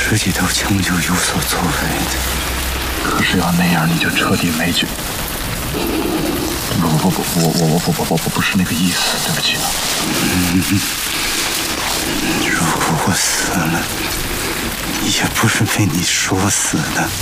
自己都将就有所作为的。 可是要那样，你就彻底没救。我不是那个意思，对不起啊。 如果我死了，也不是被你说死的。